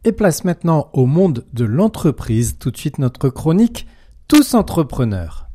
Et place maintenant au monde de l'entreprise. Tout de suite notre chronique Tous entrepreneurs.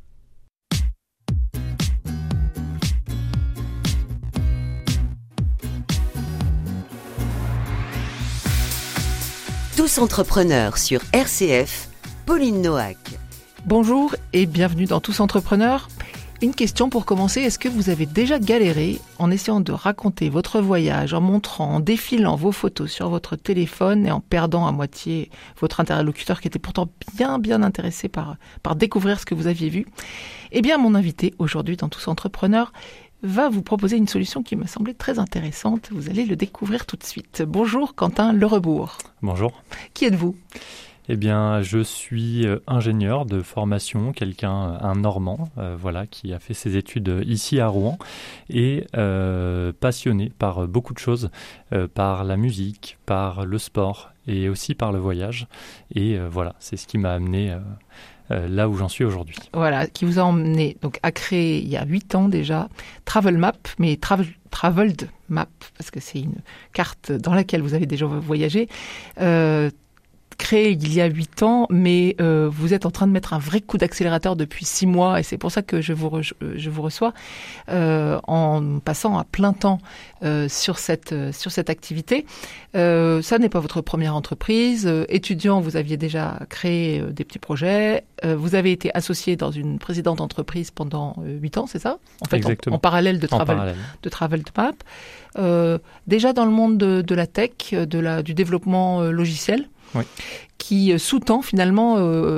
Tous entrepreneurs sur RCF, Pauline Noack. Bonjour et bienvenue dans Tous entrepreneurs. Une question pour commencer, est-ce que vous avez déjà galéré en essayant de raconter votre voyage, en montrant, en défilant vos photos sur votre téléphone et en perdant à moitié votre interlocuteur qui était pourtant bien intéressé par découvrir ce que vous aviez vu? Eh bien, mon invité aujourd'hui dans Tous entrepreneurs va vous proposer une solution qui m'a semblé très intéressante. Vous allez le découvrir tout de suite. Bonjour Quentin Lerebourg. Bonjour. Qui êtes-vous ? Eh bien, je suis ingénieur de formation, un Normand, qui a fait ses études ici à Rouen et passionné par beaucoup de choses, par la musique, par le sport et aussi par le voyage. Et c'est ce qui m'a amené là où j'en suis aujourd'hui. Voilà, qui vous a emmené donc à créer il y a 8 ans déjà Travel Map, mais Traveled Map, parce que c'est une carte dans laquelle vous avez déjà voyagé. Créé il y a 8 ans, mais vous êtes en train de mettre un vrai coup d'accélérateur depuis 6 mois et c'est pour ça que je vous reçois en passant à plein temps sur cette activité. Ça n'est pas votre première entreprise. Étudiant, vous aviez déjà créé des petits projets. Vous avez été associé dans une précédente entreprise pendant 8 ans, c'est ça ? En fait, en parallèle de Travel Map. Déjà dans le monde de la tech, du développement logiciel. Oui. Qui sous-tend finalement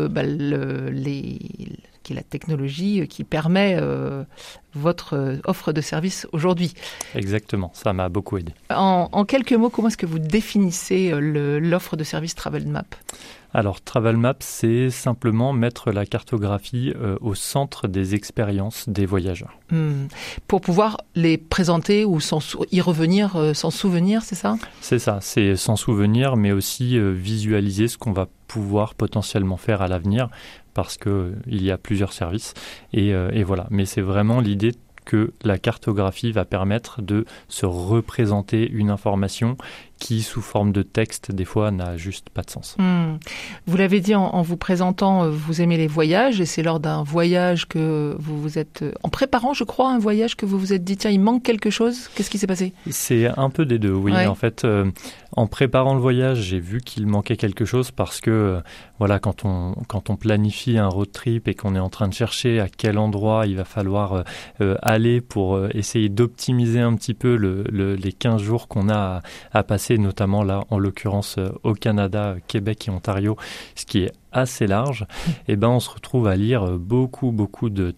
qui est la technologie qui permet votre offre de service aujourd'hui. Exactement, ça m'a beaucoup aidé. En quelques mots, comment est-ce que vous définissez l'offre de service Travel Map ? Alors, Travel Map, c'est simplement mettre la cartographie au centre des expériences des voyageurs. Pour pouvoir les présenter ou y revenir sans souvenir, c'est ça ? C'est ça, c'est sans souvenir, mais aussi visualiser ce qu'on va pouvoir potentiellement faire à l'avenir, parce qu'il y a plusieurs services. Et voilà, mais c'est vraiment l'idée que la cartographie va permettre de se représenter une information qui, sous forme de texte, des fois, n'a juste pas de sens. Vous l'avez dit en vous présentant, vous aimez les voyages, et c'est lors d'un voyage que vous vous êtes... En préparant, je crois, un voyage que vous vous êtes dit, tiens, il manque quelque chose. Qu'est-ce qui s'est passé ? C'est un peu des deux, oui. Ouais. En fait, en préparant le voyage, j'ai vu qu'il manquait quelque chose parce que, quand on planifie un road trip et qu'on est en train de chercher à quel endroit il va falloir aller pour essayer d'optimiser un petit peu les 15 jours qu'on a à passer, notamment là, en l'occurrence au Canada, Québec et Ontario, ce qui est assez large, et on se retrouve à lire beaucoup de